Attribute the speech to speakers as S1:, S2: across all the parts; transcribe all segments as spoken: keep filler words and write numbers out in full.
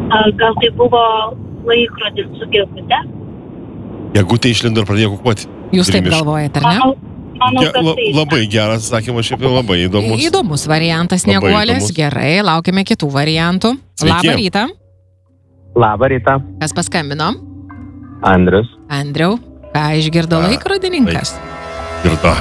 S1: Gal tai buvo laikrodis su gegute?
S2: Gegutė išlindo ir pradėjo kukuoti.
S3: Jūs taip galvojate, ar ne?
S1: Manau,
S2: Ge, la, labai geras atsakymas, šiaip jau labai įdomus.
S3: Įdomus variantas, Snieguolės. Gerai, laukime kitų variantų.
S2: Sveiki.
S3: Labą rytą.
S4: Labą rytą.
S3: Kas paskambino?
S4: Andrius.
S3: Andriau, ką išgirdo laikrodininkas?
S2: Girdo.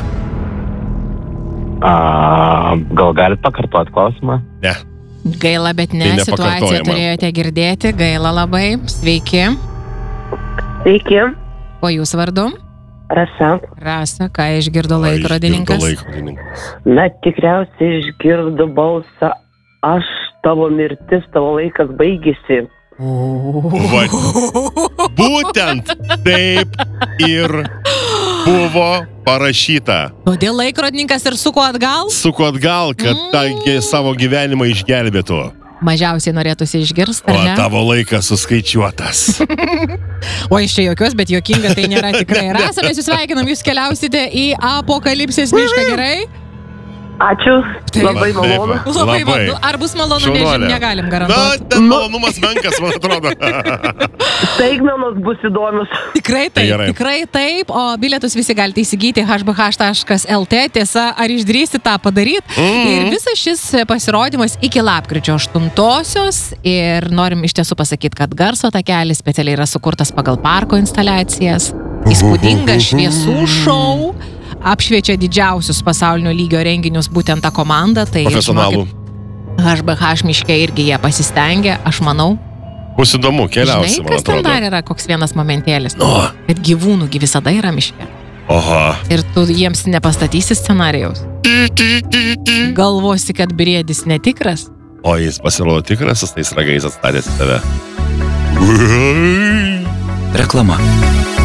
S4: A, gal galit pakartoti klausimą?
S2: Ne.
S3: Gaila, bet ne,
S2: Tai
S3: situaciją
S2: nepakartojama.
S3: turėjote girdėti. Gaila labai. Sveiki.
S5: Sveiki,
S3: O jūs vardu?
S5: Rasa.
S3: Rasa, ką išgirdo
S2: Ką
S3: laikrodininkas?
S2: išgirdo laikrodininkas.
S5: Na, tikriausiai išgirdu balsą. Aš, tavo mirtis, tavo laikas baigėsi.
S2: Va, būtent taip ir buvo parašyta.
S3: Todėl laikrodininkas ir suko atgal?
S2: Suko atgal, kad
S3: Mm.
S2: tą ge- savo gyvenimą išgelbėtų.
S3: Mažiausiai norėtųsi išgirsti,
S2: O
S3: ar ne?
S2: tavo laikas suskaičiuotas.
S3: O iš čia jokios, bet jokinga tai nėra tikrai. Rasa, mes jūs sveikinam, jūs keliausite į apokalipsės mišką, gerai?
S5: Ačiū,
S3: Taip.
S5: labai malonu.
S2: Taip.
S3: Labai
S2: Labai.
S3: malonu. Ar bus malonu,
S2: Šaunuolė.
S3: nežinau, negalim
S2: Na,
S3: garantuoti.
S2: ten malonumas menkas, man atrodo.
S5: Staigmenos bus įdomios.
S3: Tikrai
S2: Tai
S3: taip,
S2: gerai.
S3: tikrai taip, o bilietus visi galite įsigyti h b h taškas l t. Tiesa, ar išdrįsti tą padaryti?
S2: Mhm.
S3: Ir visas šis pasirodymas iki lapkričio aštuntosios. Ir norim iš tiesų pasakyti, kad garso takelis specialiai yra sukurtas pagal parko instaliacijas. Įspūdingas šviesų šou. Apšviečia didžiausius pasaulinio lygio renginius būtent tą komandą. Tai,
S2: Profesionalų.
S3: žinokit, H B H miške irgi jie pasistengė, aš manau.
S2: Bus įdomu, keliausi,
S3: Žinai,
S2: man
S3: kas ten
S2: atrodo.
S3: dar yra, koks vienas momentėlis?
S2: Nu.
S3: Kad gyvūnųgi visada yra miške.
S2: Oho.
S3: Ir tu jiems nepastatysi scenarijaus. Galvosi, kad briedis netikras?
S2: O jis pasirodo tikrasis, tais ragais atstatęs į tave.
S6: Reklama.